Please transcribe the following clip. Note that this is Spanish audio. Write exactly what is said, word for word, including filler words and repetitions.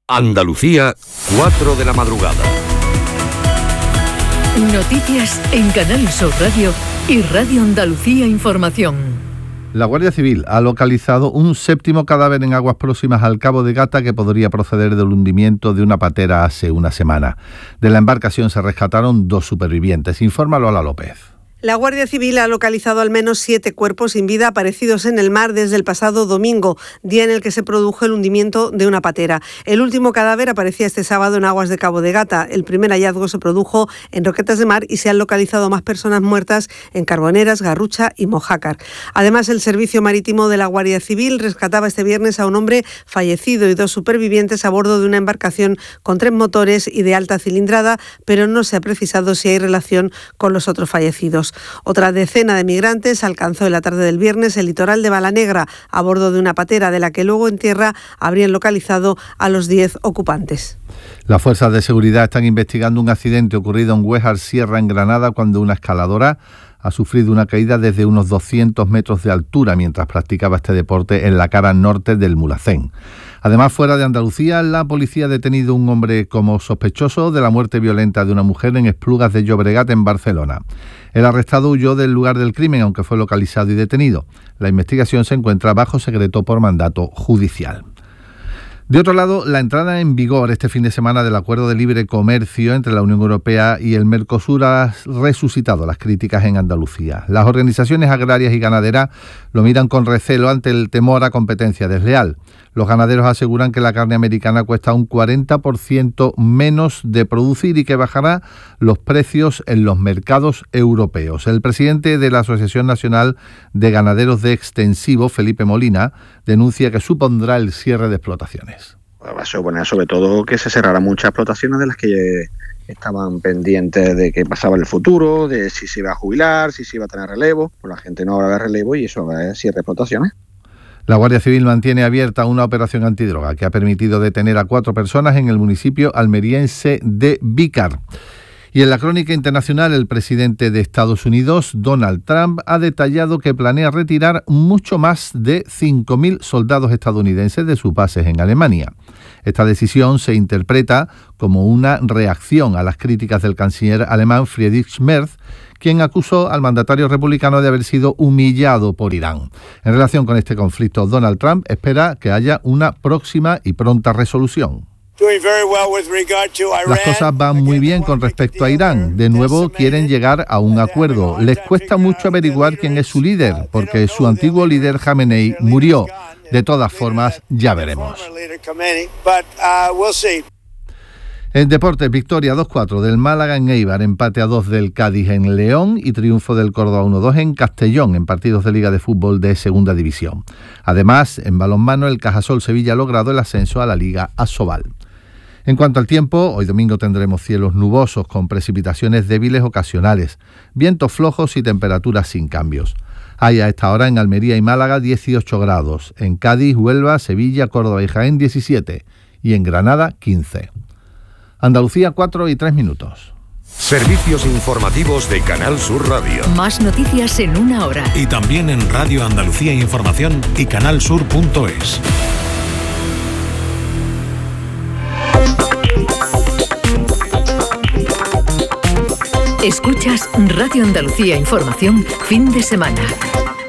Andalucía, cuatro de la madrugada. Noticias en Canal Sur Radio y Radio Andalucía Información. La Guardia Civil ha localizado un séptimo cadáver en aguas próximas al Cabo de Gata que podría proceder del hundimiento de una patera hace una semana. De la embarcación se rescataron dos supervivientes. Informa Lola López. La Guardia Civil ha localizado al menos siete cuerpos sin vida aparecidos en el mar desde el pasado domingo, día en el que se produjo el hundimiento de una patera. El último cadáver aparecía este sábado en aguas de Cabo de Gata. El primer hallazgo se produjo en Roquetas de Mar y se han localizado más personas muertas en Carboneras, Garrucha y Mojácar. Además, el Servicio Marítimo de la Guardia Civil rescataba este viernes a un hombre fallecido y dos supervivientes a bordo de una embarcación con tres motores y de alta cilindrada, pero no se ha precisado si hay relación con los otros fallecidos. Otra decena de migrantes alcanzó en la tarde del viernes el litoral de Balanegra a bordo de una patera de la que luego en tierra habrían localizado a los diez ocupantes. Las fuerzas de seguridad están investigando un accidente ocurrido en Huéjar Sierra, en Granada, cuando una escaladora ha sufrido una caída desde unos doscientos metros de altura mientras practicaba este deporte en la cara norte del Mulhacén. Además, fuera de Andalucía, la policía ha detenido a un hombre como sospechoso de la muerte violenta de una mujer en Esplugas de Llobregat, en Barcelona. El arrestado huyó del lugar del crimen, aunque fue localizado y detenido. La investigación se encuentra bajo secreto por mandato judicial. De otro lado, la entrada en vigor este fin de semana del Acuerdo de Libre Comercio entre la Unión Europea y el Mercosur ha resucitado las críticas en Andalucía. Las organizaciones agrarias y ganaderas lo miran con recelo ante el temor a competencia desleal. Los ganaderos aseguran que la carne americana cuesta un cuarenta por ciento menos de producir y que bajará los precios en los mercados europeos. El presidente de la Asociación Nacional de Ganaderos de Extensivo, Felipe Molina, denuncia que supondrá el cierre de explotaciones. Va a suponer sobre todo que se cerrarán muchas explotaciones de las que estaban pendientes de qué pasaba en el futuro, de si se iba a jubilar, si se iba a tener relevo. Pues la gente no habrá relevo y eso va a cierre de explotaciones. La Guardia Civil mantiene abierta una operación antidroga que ha permitido detener a cuatro personas en el municipio almeriense de Vícar. Y en la crónica internacional, el presidente de Estados Unidos, Donald Trump, ha detallado que planea retirar mucho más de cinco mil soldados estadounidenses de sus bases en Alemania. Esta decisión se interpreta como una reacción a las críticas del canciller alemán Friedrich Merz, quien acusó al mandatario republicano de haber sido humillado por Irán. En relación con este conflicto, Donald Trump espera que haya una próxima y pronta resolución. Las cosas van muy bien con respecto a Irán. De nuevo quieren llegar a un acuerdo. Les cuesta mucho averiguar quién es su líder, porque su antiguo líder Jamenei murió. De todas formas, ya veremos. En deportes, victoria dos cuatro del Málaga en Eibar, empate a dos del Cádiz en León y triunfo del Córdoba uno dos en Castellón, en partidos de Liga de Fútbol de Segunda División. Además, en balonmano, el Cajasol Sevilla ha logrado el ascenso a la Liga Asobal. En cuanto al tiempo, hoy domingo tendremos cielos nubosos con precipitaciones débiles ocasionales, vientos flojos y temperaturas sin cambios. Hay a esta hora en Almería y Málaga dieciocho grados, en Cádiz, Huelva, Sevilla, Córdoba y Jaén diecisiete y en Granada quince. Andalucía, cuatro y tres minutos. Servicios informativos de Canal Sur Radio. Más noticias en una hora. Y también en Radio Andalucía Información y canalsur punto es. Escuchas Radio Andalucía Información, fin de semana.